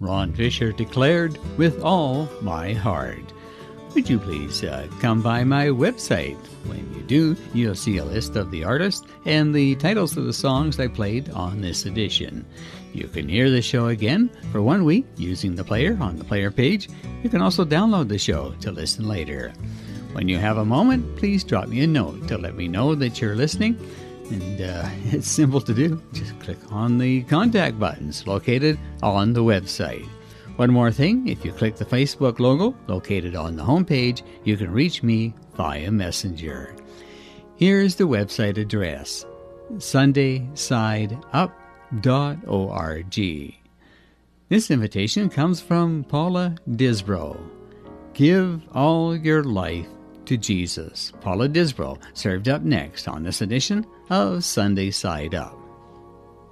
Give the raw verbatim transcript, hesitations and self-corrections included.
Ron Fisher declared, with all my heart. Would you please uh, come by my website? When you do, you'll see a list of the artists and the titles of the songs I played on this edition. You can hear the show again for one week using the player on the player page. You can also download the show to listen later. When you have a moment, please drop me a note to let me know that you're listening. And uh, it's simple to do. Just click on the contact buttons located on the website. One more thing, if you click the Facebook logo located on the homepage, you can reach me via Messenger. Here's the website address, sunday side up dot org. This invitation comes from Paula Disbrow. Give all your life to Jesus. Paula Disbrow served up next on this edition of Sunday Side Up.